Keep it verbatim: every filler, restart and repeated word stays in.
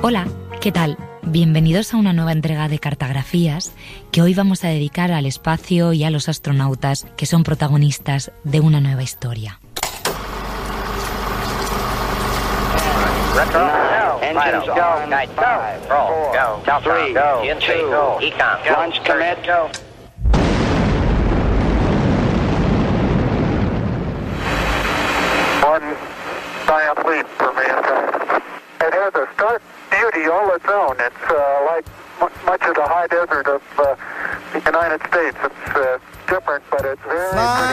Hola, ¿qué tal? Bienvenidos a una nueva entrega de Cartografías que hoy vamos a dedicar al espacio y a los astronautas que son protagonistas de una nueva historia. Retro, engines go, guide five, roll, go, three, go, two, econ, launch commit, go. One giant leap for mankind. It has a stark beauty all its own. It's uh, like m- much of the high desert of uh, the United States. It's uh, different, but it's very pretty.